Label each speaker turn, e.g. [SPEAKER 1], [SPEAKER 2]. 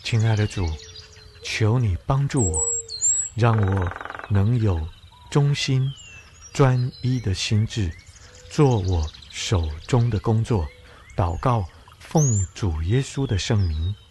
[SPEAKER 1] 亲爱的主，求你帮助我，让我能有忠心、专一的心志，做我手中的工作。祷告，奉主耶稣的圣名，